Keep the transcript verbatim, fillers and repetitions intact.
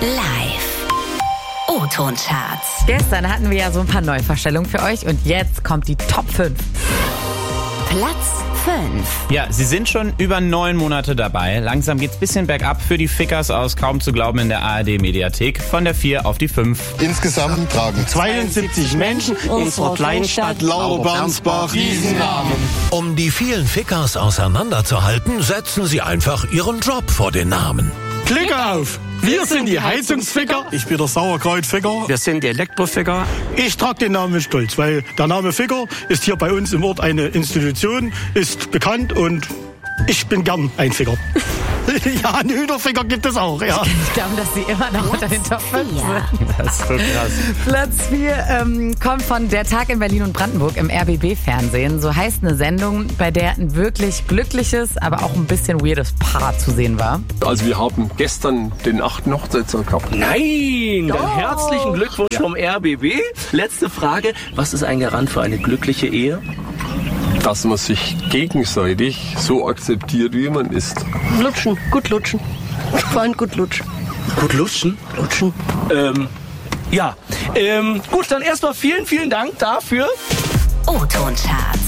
Live. O-Ton-Charts. Gestern hatten wir ja so ein paar Neuvorstellungen für euch und jetzt kommt die Top fünf. Platz fünf. Ja, sie sind schon über neun Monate dabei. Langsam geht's bisschen bergab für die Fickers aus Kaum zu glauben in der A R D-Mediathek. Von der vier auf die fünf. Insgesamt tragen zweiundsiebzig Menschen unserer Kleinstadt Laubernsbach diesen Namen. Um die vielen Fickers auseinanderzuhalten, setzen sie einfach ihren Job vor den Namen. Klick auf! Wir sind die Heizungsficker. Ich bin der Sauerkrautficker. Wir sind die Elektroficker. Ich trage den Namen mit Stolz, weil der Name Ficker ist hier bei uns im Ort eine Institution, ist bekannt und ich bin gern ein Ficker. Ja, einen Hühnerficker gibt es auch, ja. Ich glaube, dass sie immer noch unter den Top fünf sind. Das ist so krass. Platz vier ähm, kommt von Der Tag in Berlin und Brandenburg im R B B-Fernsehen. So heißt eine Sendung, bei der ein wirklich glückliches, aber auch ein bisschen weirdes Paar zu sehen war. Also wir haben gestern den achten Hochzeitstag gehabt. Nein! Dann herzlichen Glückwunsch vom R B B. Letzte Frage, was ist ein Garant für eine glückliche Ehe? Dass man sich gegenseitig so akzeptiert, wie man ist. Lutschen, gut lutschen. Vor allem gut lutschen. Gut lutschen? Lutschen. Ähm, ja. Ähm, gut, dann erstmal vielen, vielen Dank dafür. O-Ton-Charts.